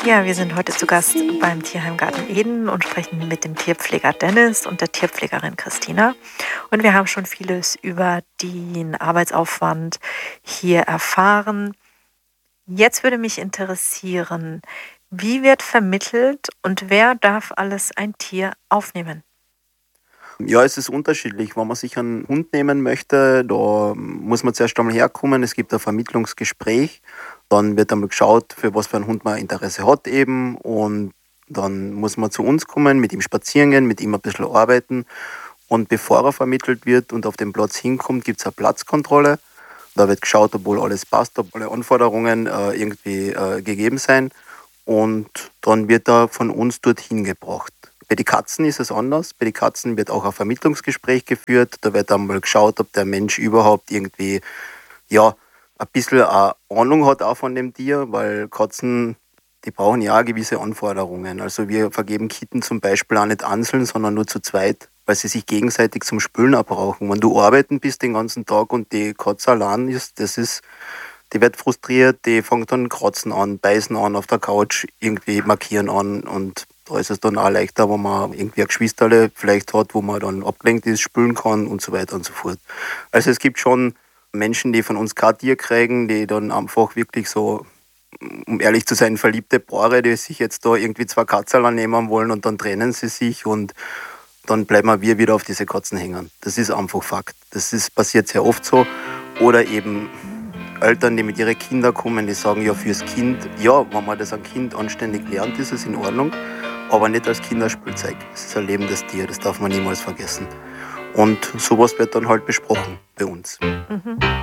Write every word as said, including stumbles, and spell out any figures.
Ja, wir sind heute zu Gast beim Tierheim Garten Eden und sprechen mit dem Tierpfleger Dennis und der Tierpflegerin Christina. Und wir haben schon vieles über den Arbeitsaufwand hier erfahren. Jetzt würde mich interessieren, wie wird vermittelt und wer darf alles ein Tier aufnehmen? Ja, es ist unterschiedlich. Wenn man sich einen Hund nehmen möchte, da muss man zuerst einmal herkommen. Es gibt ein Vermittlungsgespräch. Dann wird einmal geschaut, für was für einen Hund man Interesse hat eben. Und dann muss man zu uns kommen, mit ihm spazieren gehen, mit ihm ein bisschen arbeiten. Und bevor er vermittelt wird und auf den Platz hinkommt, gibt es eine Platzkontrolle. Da wird geschaut, ob wohl alles passt, ob alle Anforderungen äh, irgendwie äh, gegeben sind. Und dann wird er von uns dorthin gebracht. Bei den Katzen ist es anders. Bei den Katzen wird auch ein Vermittlungsgespräch geführt. Da wird einmal geschaut, ob der Mensch überhaupt irgendwie, ja, ein bisschen eine Ahnung hat auch von dem Tier, weil Katzen, die brauchen ja auch gewisse Anforderungen. Also wir vergeben Kitten zum Beispiel auch nicht einzeln, sondern nur zu zweit, weil sie sich gegenseitig zum Spülen auch brauchen. Wenn du arbeiten bist den ganzen Tag und die Katze allein ist, das ist, die wird frustriert, die fängt dann kratzen an, beißen an auf der Couch, irgendwie markieren an und da ist es dann auch leichter, wenn man irgendwie ein Geschwisterle vielleicht hat, wo man dann abgelenkt ist, spülen kann und so weiter und so fort. Also es gibt schon Menschen, die von uns kein Tier kriegen, die dann einfach wirklich so, um ehrlich zu sein, verliebte Paare, die sich jetzt da irgendwie zwei Katzerl nehmen wollen und dann trennen sie sich und dann bleiben wir wieder auf diese Katzen hängen. Das ist einfach Fakt. Das ist, passiert sehr oft so. Oder eben Eltern, die mit ihren Kindern kommen, die sagen, ja, fürs Kind, ja, wenn man das ein Kind anständig lernt, ist es in Ordnung, aber nicht als Kinderspielzeug. Es ist ein lebendes Tier, das darf man niemals vergessen. Und sowas wird dann halt besprochen bei uns. Mhm.